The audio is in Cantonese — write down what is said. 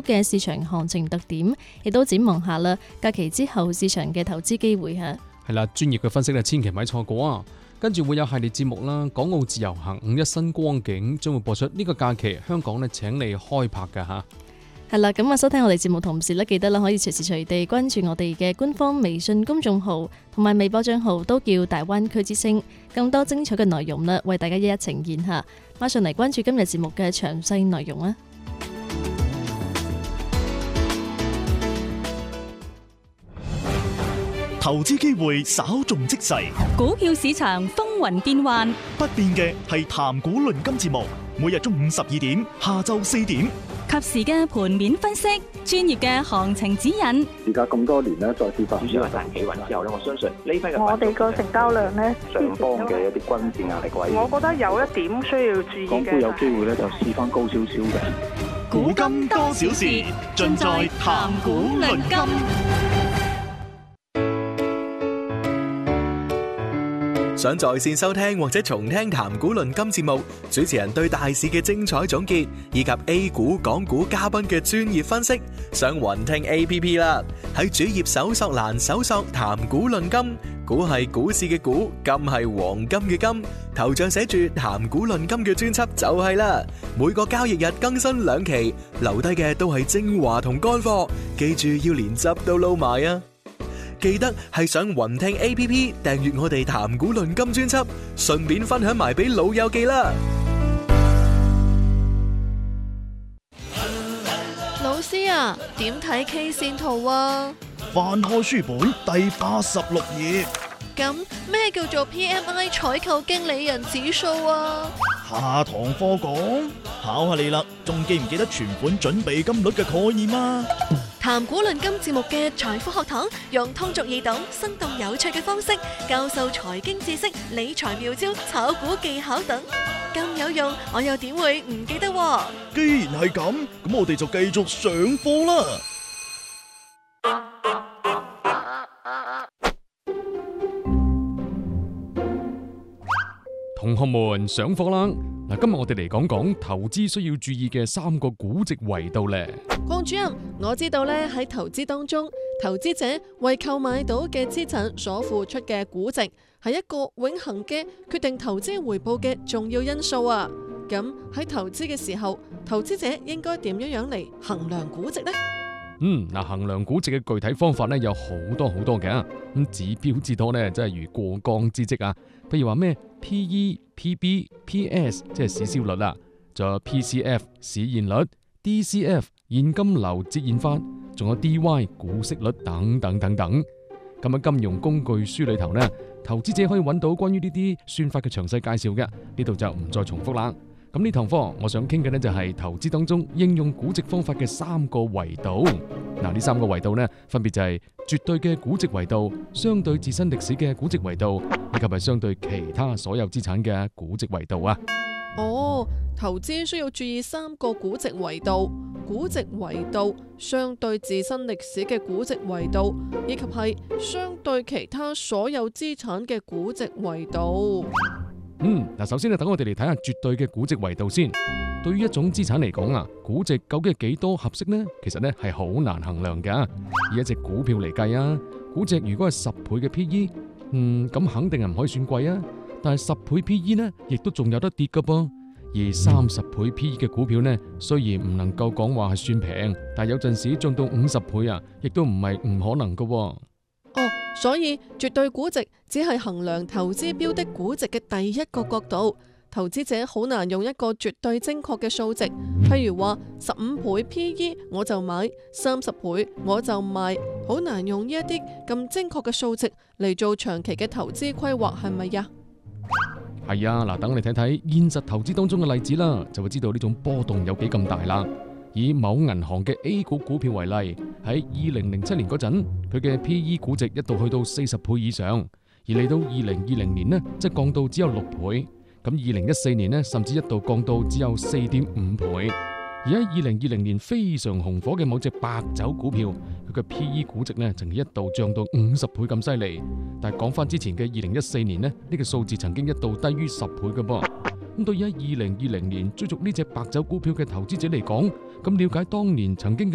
嘅市場行情特點，亦都展望下啦，假期之後市場嘅投資機會嚇。 係啦，專業嘅分析咧，千祈唔好錯過啊！跟住會有系列節目啦，港澳自由行5·1新光景將會播出呢個假期，香港咧請你開拍㗎嚇。 係啦，咁收聽我哋節目同時咧，記得啦可以隨時隨地關注我哋嘅官方微信公眾號同埋微博帳號，都叫大灣區之聲，更多精彩嘅內容啦，為大家一一呈現下。馬上嚟關注今日節目嘅詳細內容啦。 投資機會稍縱即逝， 股票市場風雲變幻， 不變嘅係談股論金節目，每日中午12點，下晝4點。 及時嘅盤面分析，專業嘅行情指引。 而家咁多年咧，再次發主要係大企穩之後咧，我相信呢批嘅我哋個成交量咧， 上方嘅一啲均線壓力位， 我覺得有一點需要注意嘅。 港股有機會咧，就試翻高少少嘅。 古今多少事，盡在談股論金。 想在線收聽或者重聽談股論金節目，主持人對大市嘅精彩總結，以及 A 股、港股嘉賓嘅專業分析，上雲聽 APP 啦。喺主頁搜索欄搜索談股論金，股係股市嘅股，金係黃金嘅金，頭像寫住談股論金嘅專輯就係啦。每個交易日更新2期，留低嘅都係精華同乾貨，記住要連汁都撈埋啊！記得係上雲聽 APP 訂閱我哋談股論金專輯，順便分享埋俾老友記啦。 老師啊，點睇 K 線圖啊？ 翻開書本第86頁。 咁咩叫做 PMI 採購經理人指數啊？ 下堂課講，考下你啦，仲記唔記得存款準備金率嘅概念啊？ 談股論金節目嘅財富學堂，用通俗易懂、生動有趣嘅方式教授財經知識、理財妙招、炒股技巧等，咁有用，我又點會唔記得喎？ 既然係咁，咁我哋就繼續上課啦。 同學們上課啦！嗱，今日我哋嚟講講投資需要注意嘅3個估值維度咧。 鄺主任，我知道咧，喺投資當中，投資者為購買到嘅資產所付出嘅估值係一個永恆嘅決定投資回報嘅重要因素啊！咁喺投資嘅時候，投資者應該點樣嚟衡量估值呢？ 衡量估值嘅具體方法咧有好多嘅，咁指標之多咧真係如過江之鯽啊！譬如話咩 PE、PB、PS 即係市銷率啦，仲有 PCF 市現率、DCF 現金流折現法，仲有 DY 股息率等。咁喺金融工具書裏頭呢，投資者可以揾到關於呢啲算法嘅詳細介紹嘅，呢度就唔再重複啦。咁呢堂課我想傾嘅呢就係投資當中應用估值方法嘅3個維度。呢3個維度呢，分別就係絕對嘅估值維度、相對自身歷史嘅估值維度，以及係相對其他所有資產嘅估值維度啊。 投資需要注意3個估值維度：估值維度、相對自身歷史嘅估值維度，以及係相對其他所有資產嘅估值維度。 首先等我哋嚟睇下絕對嘅估值維度先。對於一種資產嚟講啊，估值究竟係幾多合適呢？其實呢係好難衡量噶。以一隻股票嚟計啊，估值如果係10倍嘅 PE，咁肯定係唔可以算貴啊。但係10倍 PE 呢，亦都仲有得跌噶噃。而30倍 PE 嘅股票呢，雖然唔能夠講話係算平，但係有陣時漲到50倍啊，亦都唔係唔可能噶。 所以絕對估值只係衡量投資標的估值嘅第一個角度，投資者好難用一個絕對精確嘅數值，譬如話15倍 PE 我就買，30倍我就賣，好難用呢一啲咁精確嘅數值嚟做長期嘅投資規劃，係咪呀？ 係啊，等你睇睇現實投資當中嘅例子啦，就會知道呢種波動有幾咁大啦。以某銀行嘅 A 股股票為例，喺2007年嗰陣，佢嘅 PE 估值一度去到40倍以上，而嚟到2020年呢，即係降到只有6倍。咁2014年呢，甚至一度降到只有4.5倍。而喺2020年非常紅火嘅某隻白酒股票，佢嘅 PE 估值呢，曾經一度漲到50倍咁犀利。但係講翻之前嘅2014年呢，呢個數字曾經一度低於10倍嘅噃。咁對於喺2020年追逐呢隻白酒股票嘅投資者嚟講，咁了解當年曾經嘅